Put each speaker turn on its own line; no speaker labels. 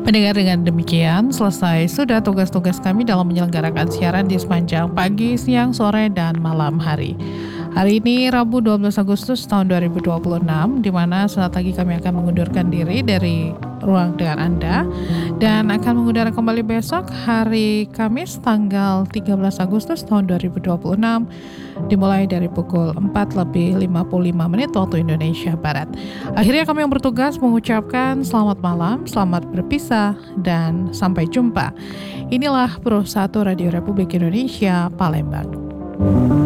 Pendengar, dengan demikian selesai sudah tugas-tugas kami dalam menyelenggarakan siaran di sepanjang pagi, siang, sore, dan malam hari. Hari ini Rabu 12 Agustus tahun 2026, di mana saat lagi kami akan mengundurkan diri dari ruang dengar Anda dan akan mengudara kembali besok hari Kamis tanggal 13 Agustus tahun 2026 dimulai dari pukul 4:55 waktu Indonesia Barat. Akhirnya kami yang bertugas mengucapkan selamat malam, selamat berpisah, dan sampai jumpa. Inilah Pro 1 Radio Republik Indonesia, Palembang.